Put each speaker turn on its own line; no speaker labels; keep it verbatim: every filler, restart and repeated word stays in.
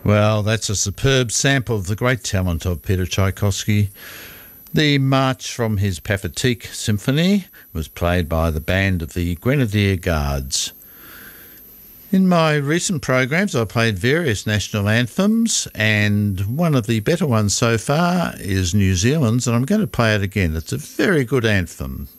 Well, that's a superb sample of the great talent of Peter Tchaikovsky. The march from his Pathetique Symphony was played by the band of the Grenadier Guards. In my recent programs, I played various national anthems, and one of the better ones so far is New Zealand's, and I'm going to play it again. It's a very good anthem.